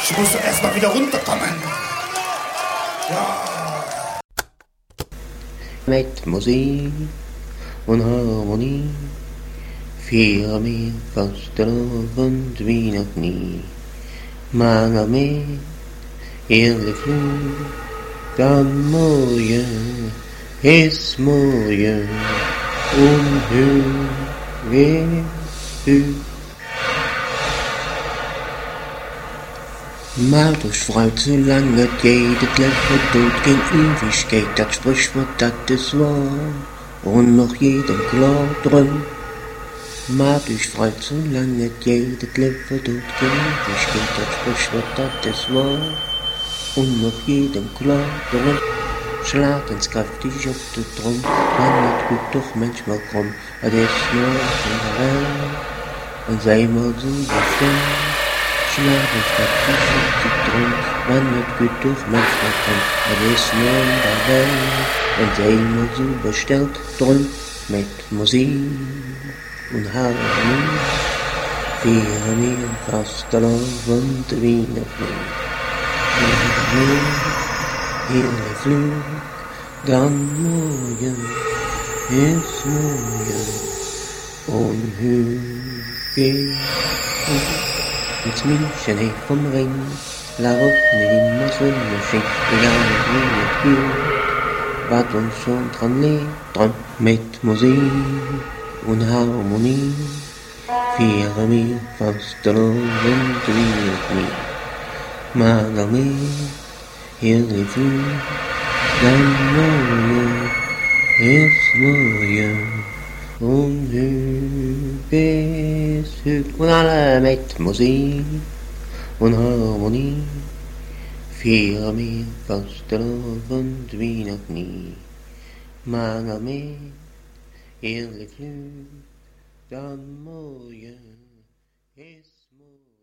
Ich muss erst mal wieder runterkommen. Ja. Met Musik und Harmonie vieren wir Fastelavond wie noch nie. Manger eerlijk vloed, dan mooie is mooie, onheugelijk. Maar dus fruit, zolang het geht, het leven doet geen Ewigkeit, dat Sprichwort, dat is wahr, und noch jedem klar drum. Maar dus fruit, zolang het geht, het leven doet geen Ewigkeit, dat Sprichwort, dat is wahr, und noch jedem klar drum. Slaat eens krachtig op de trom, maar het goed toch manchmal krom, het is nog in de welt, en zij maar zo bestemd. Slaat eens krachtig op de trom, maar het goed toch manchmal krom, het is nog in de welt, en zij maar zo besteld, drum met muziek en harmonie, vieren wir Fastelavond wie noch nie. Heerlijk vloed, dan mooie is mooie, onheugelijk. Het München heeft vom Ring, waarop nu immer Sonnenschein, egal wie het geht, wat ons schon dran lebt, dran met muziek en harmonie, vieren wir Fastelavond wie noch nie. Maar daarmee heerlijk vloed, dan mooie is mooie, onheugelijk is heugelijk. En alle met muziek en harmonie, vieren wir Fastelavond wie nog nie. Maar daarmee heerlijk vloed, dan mooie is